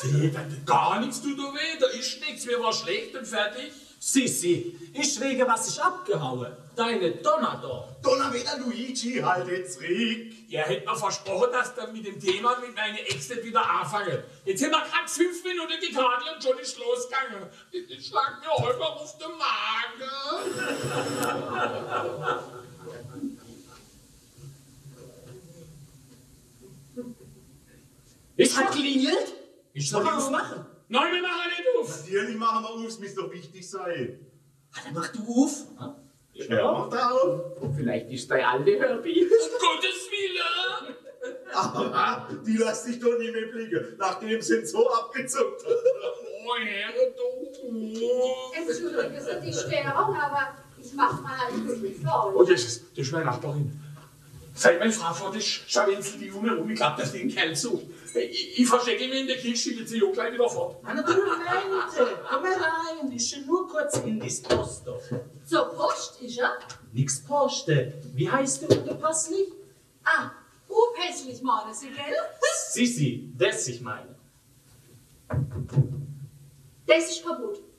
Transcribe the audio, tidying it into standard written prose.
Sieh, gar nichts tut dir weh, da ist nichts, mir war schlecht und fertig. Sissi, ich wege, was ich abgehauen. Deine Donna da. Donnerwetter Luigi, halt jetzt zurück. Er hätte mir versprochen, dass er mit dem Thema mit meiner Ex nicht wieder anfangen. Jetzt haben wir gerade 5 Minuten gekadelt und schon ist losgegangen. Das schlägt mir häufig auf den Magen. Es hat klingelt. Ich Soll soll ich aufmachen? Nein, wir machen nicht auf. Natürlich machen wir auf, es muss doch wichtig sein. Dann mach du auf. Ja, mach da auf. Vielleicht ist dein alte Herbie. Um Gottes Willen. Aber die lässt sich doch nicht mehr blicken, nachdem sie so abgezuckt hat. Oh, Herr, du. Entschuldigen Sie die Störung, aber ich mach mal halt wirklich faul. Oh, das ist meine Nachbarin. Seit meine Frau vor ist, scharwenzelt die Junge rum. Ich glaub, dass die einen Kerl sucht. Ich verstecke mich in der Kiste, schicke sie auch gleich wieder fort. Anna, du Leute, komm mal rein. Ich will nur kurz in die Post. Zur Post ist er? Nix Poste. Wie heißt du, der Passli? Ah, pässlich meinen Sie, gell? Sissi, das ich meine. Das ist kaputt.